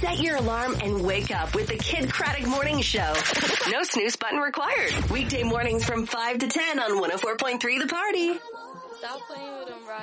Set your alarm and wake up with the Kid Craddock Morning Show. No snooze button required. Weekday mornings from 5 to 10 on 104.3 The Party. Stop playing with them, right?